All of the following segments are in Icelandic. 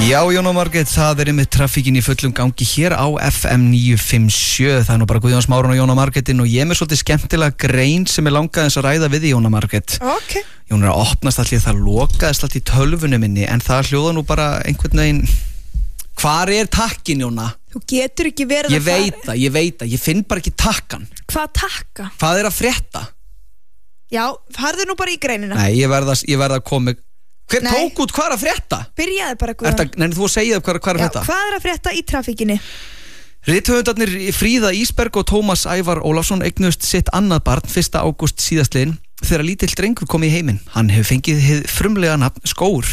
Já, Jóna Margrét, það með traffíkin í fullum gangi hér á FM 957. Það nú bara Guðjón Smárun og Jóna Margrétin og ég með svolítið skemmtilega grein sem langaði að ræða við Jóna Margrét. Ok. Jóna að opnast allir, það lokaðist allir í tölvunni minni en það hljóða nú bara einhvern veginn. Hvar takkin, Jóna? Þú getur ekki verið ég veit það, ég finn bara ekki takkan. Hvað takka? Hvað að frétta? Já, farðu nú bara í greinina. Nei, ég verð að koma. Hver tók út hvað að frétta? Byrjaði bara Guðjón. Nei, þú að segja hvað að frétta. Já, hvað að frétta í traffíkinni? Rithöfundarnir Fríða Ísberg og Tómas Ævar Ólafsson eignust sitt annað barn 1. ágúst síðastliðinn þegar lítill drengur kom í heiminn. Hann hefur fengið hið frumlega nafn Skógur.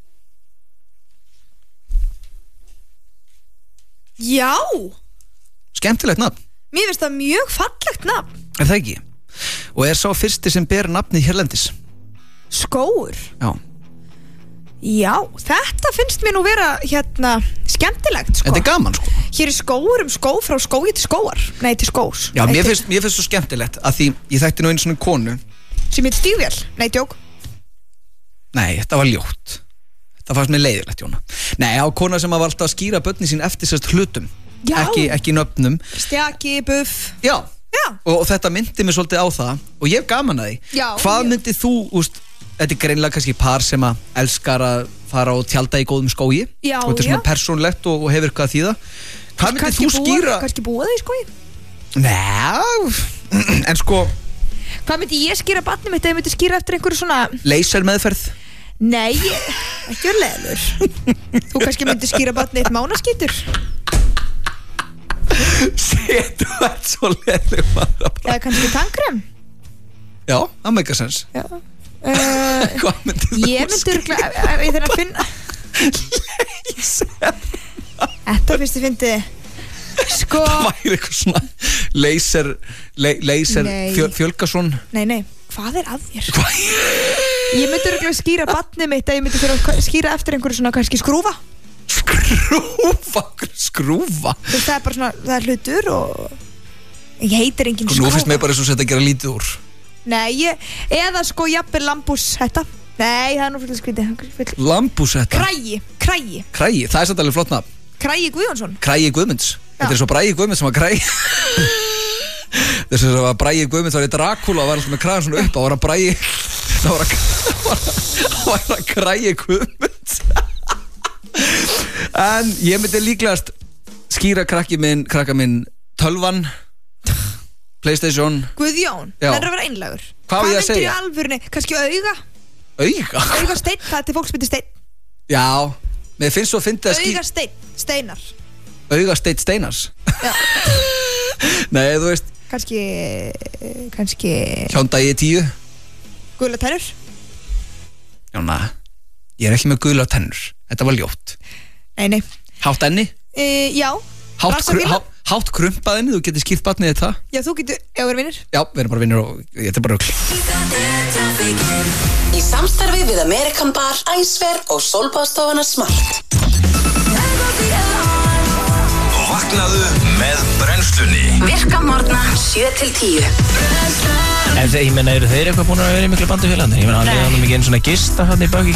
Já! Skemmtilegt nafn. Mér finnst það mjög fallegt nafn. Er það ekki? Og sá fyrsti sem ber nafnið hérlendis. Skógur? Já. Já, þetta finnst mér nú vera skemmtilegt sko. Þetta gaman sko. Hér skógur skó frá skógi til skóar. Nei, til skós. Já, mér finnst svo skemmtilegt að því ég þekkti nú einu svona konu sem heit Stígvél. Nei, djók. Nei, þetta var ljótt. Það fannst mér leiðilegt, Jóna. Nei, á kona sem var alltaf að skýra börnin sín eftir sérst hlutum. Já. Ekki nöfnum. Stjaki, buff. Já. Og þetta myndi mig svolítið á það og ég hef gaman að því. Já. Hvað myndið þú, þetta greinlega kannski par sem að elskar að fara og tjalda í góðum skógi. Já, og þetta svona persónlegt og hefur eitthvað að þýða. Hvað myndið þú skýra? Kannski búa þig í skógi? Nei, en sko. Hvað myndi ég skýra barnið mitt ef ég myndi skýra eftir einhverju svona Lasermeðferð? Nei, ekki leður. Þú kannski myndi skýra barnið eitt mánaskítur. Sétu þetta svo leður maður. Eða kannski tannkrem. Já, það make a sense. Já. Hvað myndi þú ég myndi örgulega ég þarf að finna Þetta fyrst ég fyndi sko það væri eitthvað svona laser fjölgason. Nei, hvað að þér? Ég myndi örgulega skýra barnið mitt að ég myndi fyrir að skýra eftir einhverju svona kannski skrúfa. Skrúfa? Það bara svona, það hlutur og ég heitir engin skrúfa. Nú finnst mér bara eins og þetta að gera lítið úr. Nei, eða sko jafnvel lambúshetta. Nei, það nú fyrir skrítið. Lambúshetta? Kragi, það satt alveg flott nafn. Kragi Guðjónsson. Kragi Guðmunds. Þetta svo Bragi Guðmunds sem var Kragi. Þess að Bragi Guðmunds var í Dracula og var alltaf með kragan svona upp og var að Bragi það var að Kragi Guðmunds. En ég myndi líklegast skýra krakka minn tölvan, PlayStation. Guðjón, það að vera einlægur. Hvað ég að segja? Hvað myndir í alvörunni? Kannski auga? Augasteinn, það til fólk sem heitir Steinn. Já, mér finnst svo að finna það Augasteinn, Steinar. Augasteinn Steinars? Já. Nei, þú veist. Kannski Hyundai i10. Gula tennur? Jóna, ég ekki með gula tennur. Þetta var ljótt. Nei. Hátt enni? Já. Hátt krumpaðinni, þú getur skýrt barnið þetta. Já, þú getur, ef við erum vinnir. Já, við erum bara vinnir og þetta er bara rugl. Í samstarfi við American Bar, Æsver og Sólbáðstofuna Smart. Vaknaðu með brennslunni. Virka morgna 7-10. En ég meina, eru þeir eitthvað búin að vera í miklu bandufélagni? Ég meina, hann er mikið einn svona gista hann í baki.